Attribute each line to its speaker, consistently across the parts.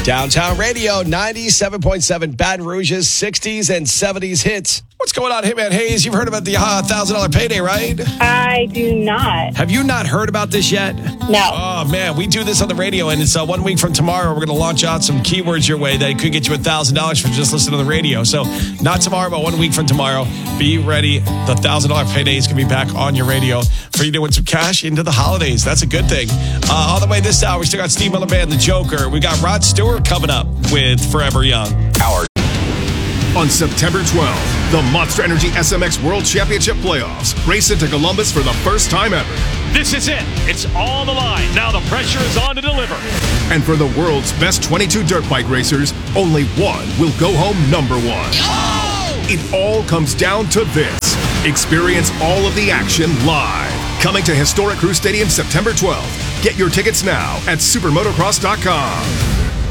Speaker 1: Downtown Radio, 97.7 Baton Rouge's 60s and 70s hits. What's going on, Hitman Hayes? You've heard about the $1,000 payday, right?
Speaker 2: I do not.
Speaker 1: Have you not heard about this yet?
Speaker 2: No.
Speaker 1: Oh, man, we do this on the radio, and it's 1 week from tomorrow. We're going to launch out some keywords your way that could get you $1,000 for just listening to the radio. So not tomorrow, but 1 week from tomorrow. Be ready. The $1,000 payday is going to be back on your radio for you to win some cash into the holidays. That's a good thing. All the way this hour, we still got Steve Miller Band, The Joker. We got Rod Stewart coming up with Forever Young.
Speaker 3: On September 12th, the Monster Energy SMX World Championship Playoffs race into Columbus for the first time ever.
Speaker 4: This is it. It's on the line. Now the pressure is on to deliver.
Speaker 3: And for the world's best 22 dirt bike racers, only one will go home number one. Oh! It all comes down to this. Experience all of the action live. Coming to Historic Crew Stadium September 12th. Get your tickets now at supermotocross.com.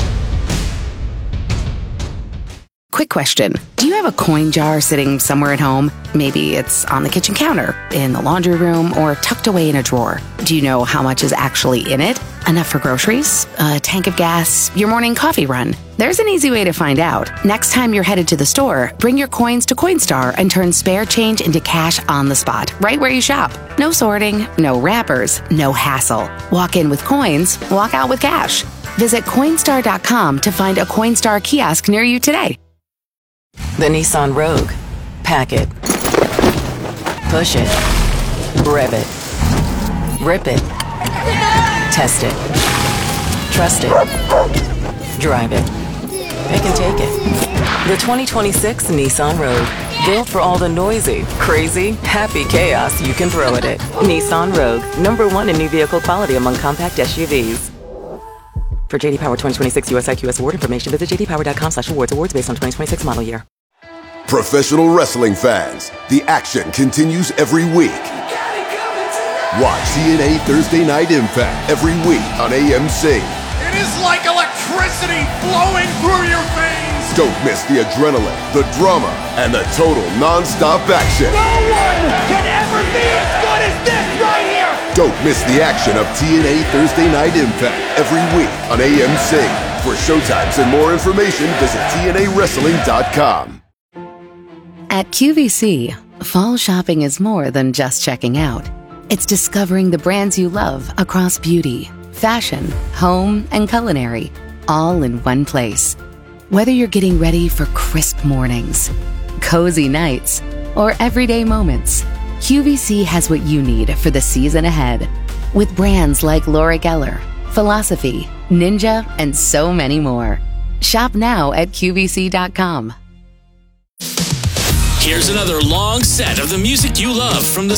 Speaker 5: Quick question. Do you have a coin jar sitting somewhere at home? Maybe it's on the kitchen counter, in the laundry room, or tucked away in a drawer. Do you know how much is actually in it? Enough for groceries? A tank of gas? Your morning coffee run? There's an easy way to find out. Next time you're headed to the store, bring your coins to Coinstar and turn spare change into cash on the spot, right where you shop. No sorting, no wrappers, no hassle. Walk in with coins, walk out with cash. Visit Coinstar.com to find a Coinstar kiosk near you today.
Speaker 6: The Nissan Rogue. Pack it. Push it. Rev it. Rip it. Test it. Trust it. Drive it. Pick and take it. The 2026 Nissan Rogue. Built for all the noisy, crazy, happy chaos you can throw at it. Nissan Rogue. #1 in new vehicle quality among compact SUVs. For JD Power 2026 USIQS award information, visit jdpower.com/awards. Awards based on 2026 model year.
Speaker 7: Professional wrestling fans, the action continues every week. Watch TNA Thursday Night Impact every week on AMC.
Speaker 8: It is like electricity flowing through your veins.
Speaker 7: Don't miss the adrenaline, the drama, and the total non-stop action.
Speaker 8: No one can ever be as good as this right here.
Speaker 7: Don't miss the action of TNA Thursday Night Impact every week on AMC. For showtimes and more information, visit TNAWrestling.com.
Speaker 5: At QVC, fall shopping is more than just checking out. It's discovering the brands you love across beauty, fashion, home, and culinary, all in one place. Whether you're getting ready for crisp mornings, cozy nights, or everyday moments, QVC has what you need for the season ahead. With brands like Laura Geller, Philosophy, Ninja, and so many more. Shop now at QVC.com.
Speaker 9: Here's another long set of the music you love from the